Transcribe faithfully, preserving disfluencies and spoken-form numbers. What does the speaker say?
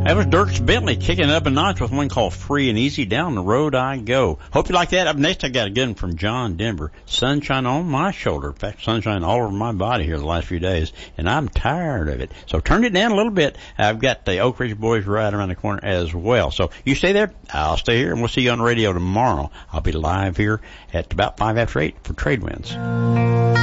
That was Dierks Bentley kicking it up a notch with one called Free and Easy, Down the Road I Go. Hope you like that. Up next, I got a good one from John Denver. Sunshine on my shoulder. In fact, sunshine all over my body here the last few days, and I'm tired of it. So turn it down a little bit. I've got the Oak Ridge Boys right around the corner as well. So you stay there. I'll stay here, and we'll see you on the radio tomorrow. I'll be live here at about five after eight for Trade Winds.